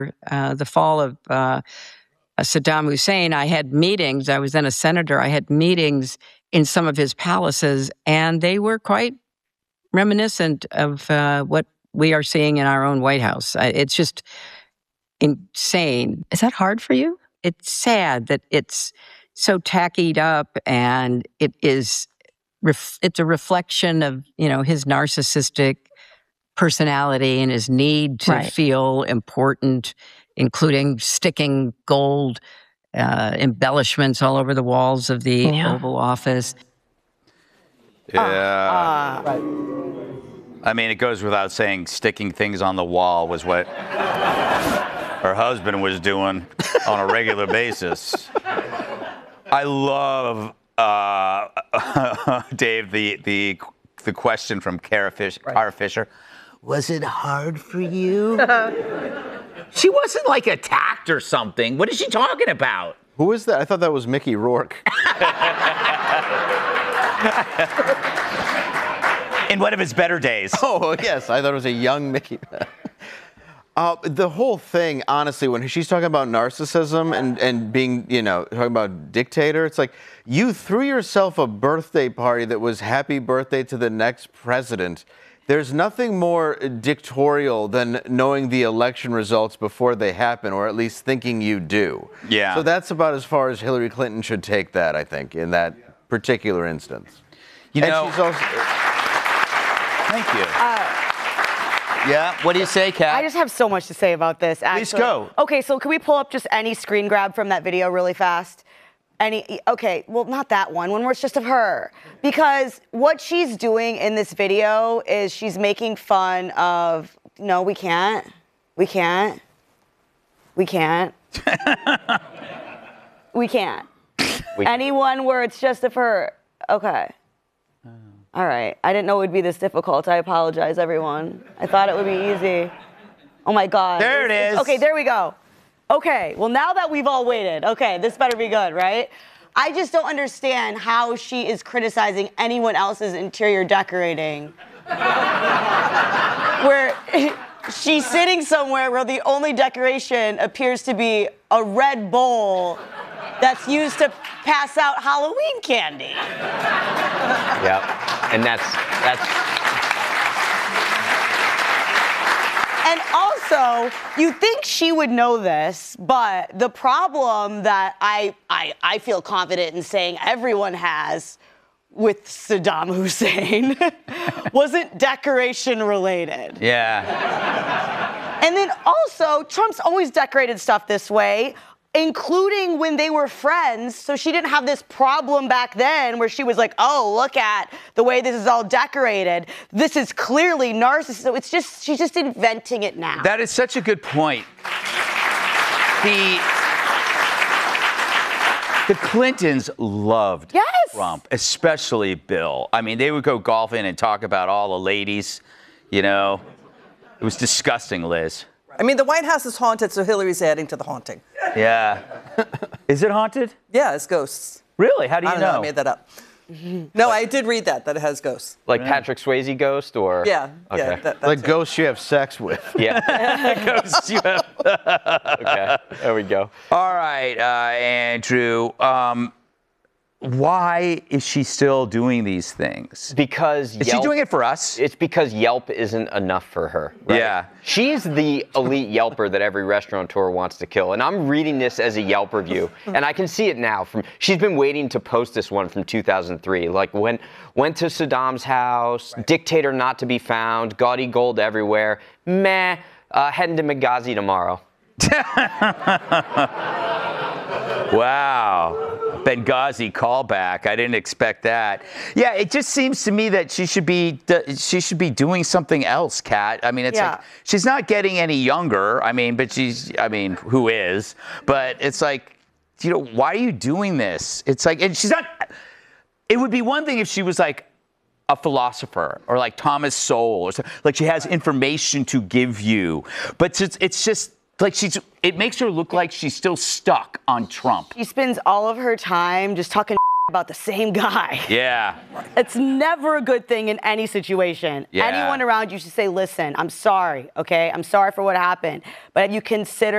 the fall of Saddam Hussein, I had meetings. I was then a senator. I had meetings in some of his palaces, and they were quite reminiscent of what we are seeing in our own White House. It's just insane. Is that hard for you? It's sad that it's so tackied up, and it's a reflection of, his narcissistic personality and his need to feel important, including sticking gold embellishments all over the walls of the Oval Office. Yeah. I mean, it goes without saying, sticking things on the wall was what her husband was doing on a regular basis. I love, Dave, the question from Cara Fisher. Was it hard for you? She wasn't like attacked or something. What is she talking about? Who is that? I thought that was Mickey Rourke. In one of his better days. Oh, yes. I thought it was a young Mickey. The whole thing, honestly, when she's talking about narcissism and being, talking about dictator, it's like you threw yourself a birthday party that was happy birthday to the next president. There's nothing more dictatorial than knowing the election results before they happen, or at least thinking you do. Yeah. So that's about as far as Hillary Clinton should take that, I think, in that particular instance. She's also... Thank you. Yeah, what do you say, Kat? I just have so much to say about this, actually. Please go. Okay, so can we pull up just any screen grab from that video really fast? Okay, well, not that one where it's just of her. Because what she's doing in this video is she's making fun of, no, we can't. We can't. We can't. We can't. Anyone where it's just of her. Okay. All right. I didn't know it would be this difficult. I apologize, everyone. I thought it would be easy. Oh, my God. There it is. Okay, there we go. Okay, well, now that we've all waited, okay, this better be good, right? I just don't understand how she is criticizing anyone else's interior decorating. Where she's sitting somewhere where the only decoration appears to be a red bowl that's used to pass out Halloween candy. Yeah, and that's... And also, you think she would know this, but the problem that I feel confident in saying everyone has with Saddam Hussein wasn't decoration related. Yeah. And then also, Trump's always decorated stuff this way, including when they were friends, so she didn't have this problem back then where she was like, oh, look at the way this is all decorated. This is clearly narcissism. It's just, she's just inventing it now. That is such a good point. The Clintons loved Trump, especially Bill. I mean, they would go golfing and talk about all the ladies, It was disgusting, Liz. I mean, the White House is haunted, so Hillary's adding to the haunting. Yeah. Is it haunted? Yeah, it's ghosts. Really? How do you I don't know? I made that up. No, I did read that it has ghosts. Like Patrick Swayze ghost, or? Yeah. Okay. Yeah, like ghosts you have sex with. Yeah. Ghosts you have. Okay, there we go. All right, Andrew. Why is she still doing these things? Because is she doing it for us? It's because Yelp isn't enough for her. Right? Yeah. She's the elite Yelper that every restaurateur wants to kill. And I'm reading this as a Yelp review, and I can see it now. She's been waiting to post this one from 2003. Like went to Saddam's house, dictator not to be found, gaudy gold everywhere. Meh. Heading to Benghazi tomorrow. Wow. Benghazi callback. I didn't expect that. Yeah, it just seems to me that she should be doing something else, Kat. I mean, it's like she's not getting any younger. I mean, who is? But it's like, why are you doing this? It's like, and she's not. It would be one thing if she was like a philosopher or like Thomas Sowell or something. Like she has information to give you, but it's just. Like it makes her look like she's still stuck on Trump. She spends all of her time just talking about the same guy. Yeah. It's never a good thing in any situation. Yeah. Anyone around you should say, listen, I'm sorry, okay? I'm sorry for what happened. But have you considered